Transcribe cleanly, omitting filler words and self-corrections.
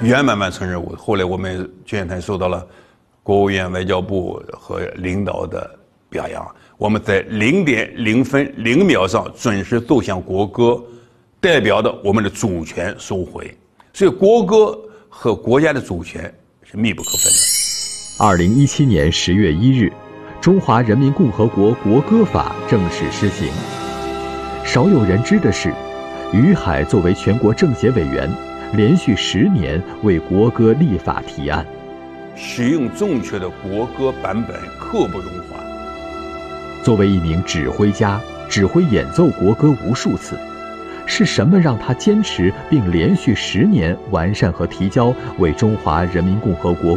圆满完成任务。后来我们全员团受到了国务院、外交部和领导的表扬。我们在0.000上准时奏响国歌，代表的我们的主权收回。所以国歌和国家的主权是密不可分的。 2017年10月1日，中华人民共和国国歌法正式施行。少有人知的是，于海作为全国政协委员，连续10年为国歌立法提案。 使用正确的国歌版本刻不容缓。 作为一名指挥家，指挥演奏国歌无数次，是什么让他坚持并连续10年完善和提交为中华人民共和国